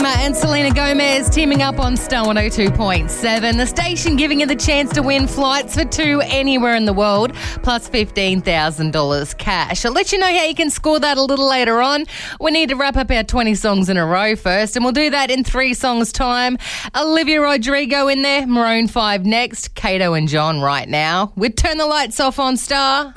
Maluma and Selena Gomez teaming up on Star 102.7. The station giving you the chance to win flights for two anywhere in the world, plus $15,000 cash. I'll let you know how you can score that a little later on. We need to wrap up our 20 songs in a row first, and we'll do that in 3 songs' time. Olivia Rodrigo in there, Maroon 5 next, Kato and John right now. We'd turn the lights off on Star.